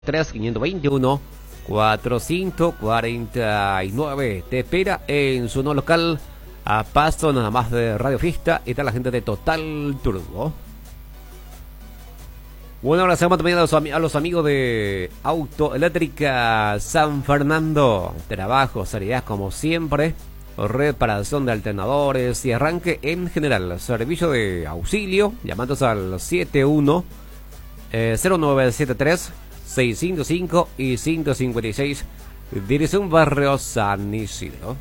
521 449 te espera en su no local a paso nada más de Radio Fiesta. Y está la gente de Total Turbo. Bueno, ahora seguimos también a los amigos de Autoeléctrica San Fernando. Trabajo, seriedad como siempre, reparación de alternadores y arranque en general. Servicio de auxilio, llamándose al 0973 605 y 156, dirección Barrio San Isidro.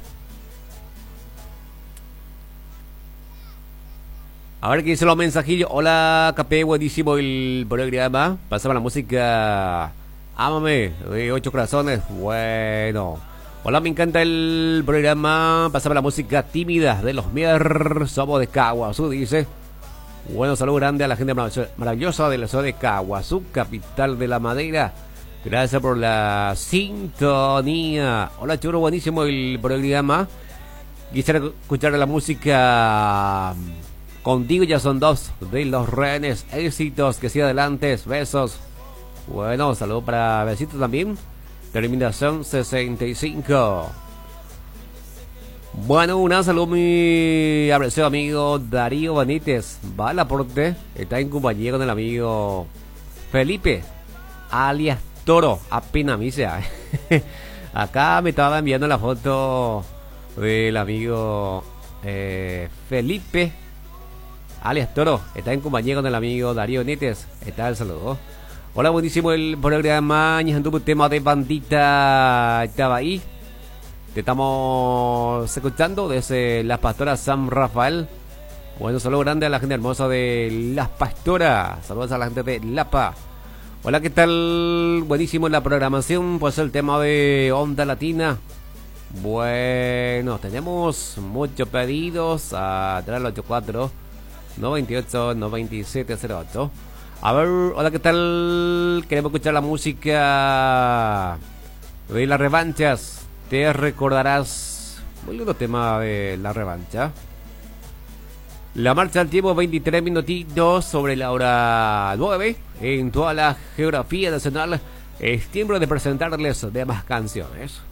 A ver qué dice los mensajillos. Hola, Capé, buenísimo el programa. Pasaba la música Ámame de 8 corazones. Bueno. Hola, me encanta el programa. Pasaba la música Tímida de los Mier. Somos de Caguazú, dice. Bueno, saludo grande a la gente maravillosa de la ciudad de Caguazú, capital de la madera. Gracias por la sintonía. Hola, Churro, buenísimo el programa. Quisiera escuchar la música Contigo ya son dos de Los Rehenes. Éxitos, que siga adelante. Besos. Bueno, saludo para besitos también. Terminación 65. Bueno, un saludo mi apreciado amigo Darío Benítez. Va al aporte. Está en compañía con el amigo Felipe, alias Toro. Apenas me dice. Acá me estaba enviando la foto del amigo Felipe, alias Toro. Está en compañía con el amigo Darío Benítez. Está el saludo. Hola, buenísimo el programa. Anduvo un tema de bandita. Estaba ahí. Te estamos escuchando desde Las Pastoras San Rafael. Bueno, saludo grande a la gente hermosa de Las Pastoras. Saludos a la gente de Lapa. Hola, ¿qué tal? Buenísimo la programación. Pues el tema de Onda Latina. Bueno, tenemos muchos pedidos a traer al 84 98 9708. A ver, hola, ¿qué tal? Queremos escuchar la música de Las Revanchas. Te recordarás, muy lindo tema de La Revancha. La marcha al tiempo, 23 minutitos sobre la hora 9. En toda la geografía nacional es tiempo de presentarles demás canciones.